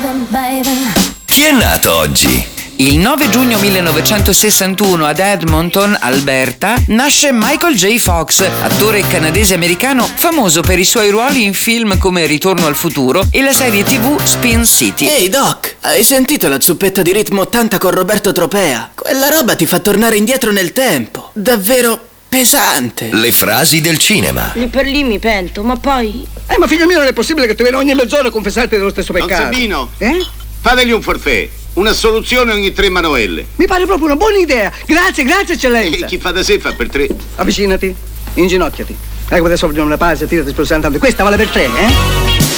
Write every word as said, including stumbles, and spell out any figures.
Chi è nato oggi? Il nove giugno millenovecentosessantuno ad Edmonton, Alberta, nasce Michael J. Fox, attore canadese-americano famoso per i suoi ruoli in film come Ritorno al futuro e la serie tivù Spin City. Ehi Doc, hai sentito la zuppetta di ritmo ottanta con Roberto Tropea? Quella roba ti fa tornare indietro nel tempo. Davvero pesante. Le frasi del cinema. Lì per lì mi pento, ma poi... Eh, ma figlio mio, non è possibile che tu vieni ogni mezz'ora a confessarti dello stesso Don peccato. Sabino, Eh? fategli un forfait, una soluzione ogni tre manovelle. Mi pare proprio una buona idea. Grazie, grazie, eccellenza. E chi fa da sé fa per tre. Avvicinati, inginocchiati. Ecco, adesso apriamo la pausa e tirati sul santo. Questa vale per tre, eh?